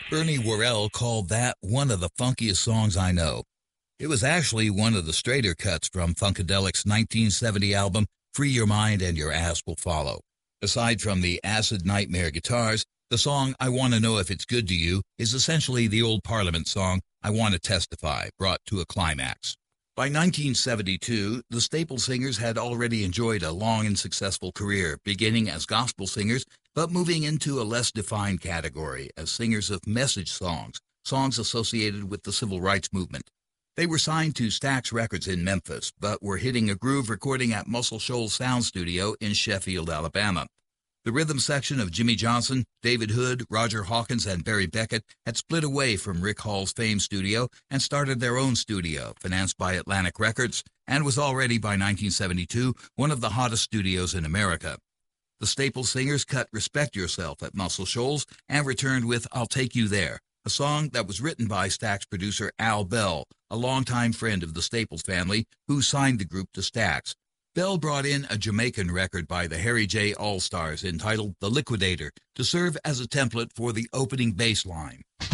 Bernie Worrell called that one of the funkiest songs I know. It was actually one of the straighter cuts from Funkadelic's 1970 album, Free Your Mind and Your Ass Will Follow. Aside from the acid nightmare guitars, the song I Want to Know If It's Good to You is essentially the old Parliament song, I Want to Testify, brought to a climax. By 1972, the Staple Singers had already enjoyed a long and successful career, beginning as gospel singers, but moving into a less defined category as singers of message songs, songs associated with the civil rights movement. They were signed to Stax Records in Memphis, but were hitting a groove recording at Muscle Shoals Sound Studio in Sheffield, Alabama. The rhythm section of Jimmy Johnson, David Hood, Roger Hawkins, and Barry Beckett had split away from Rick Hall's Fame studio and started their own studio, financed by Atlantic Records, and was already by 1972 one of the hottest studios in America. The Staple Singers cut Respect Yourself at Muscle Shoals and returned with I'll Take You There, a song that was written by Stax producer Al Bell, a longtime friend of the Staples family, who signed the group to Stax. Bell brought in a Jamaican record by the Harry J. All-Stars entitled The Liquidator to serve as a template for the opening bass line.